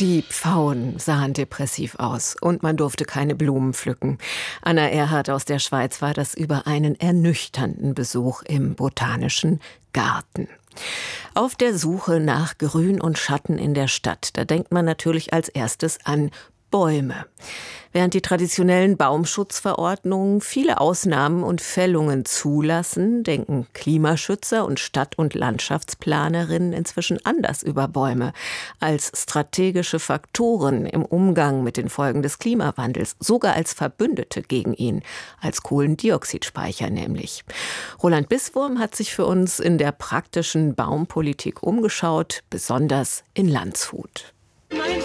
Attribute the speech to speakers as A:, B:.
A: Die Pfauen sahen depressiv aus und man durfte keine Blumen pflücken. Anna Erhardt aus der Schweiz war das über einen ernüchternden Besuch im Botanischen Garten. Auf der Suche nach Grün und Schatten in der Stadt, da denkt man natürlich als erstes an Bäume. Während die traditionellen Baumschutzverordnungen viele Ausnahmen und Fällungen zulassen, denken Klimaschützer und Stadt- und Landschaftsplanerinnen inzwischen anders über Bäume als strategische Faktoren im Umgang mit den Folgen des Klimawandels, sogar als Verbündete gegen ihn, als Kohlendioxidspeicher nämlich. Roland Biswurm hat sich für uns in der praktischen Baumpolitik umgeschaut, besonders in Landshut.